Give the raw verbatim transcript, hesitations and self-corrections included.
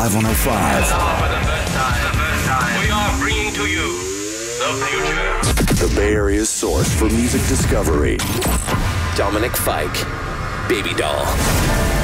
Live one oh five. Now for the first time, the first time, we are bringing to you the future. The Bay Area's source for music discovery. Dominic Fike, Baby Doll.